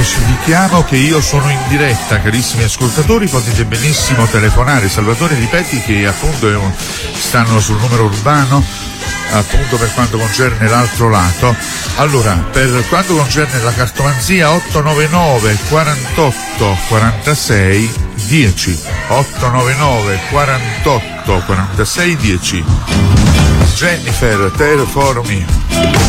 specifichiamo che io sono in diretta, carissimi ascoltatori, potete benissimo telefonare. Salvatore, ripeti che appunto stanno sul numero urbano, appunto per quanto concerne l'altro lato. Allora, per quanto concerne la cartomanzia, 899 48 46 10, 899 48 46 10. Jennifer, telefono mio.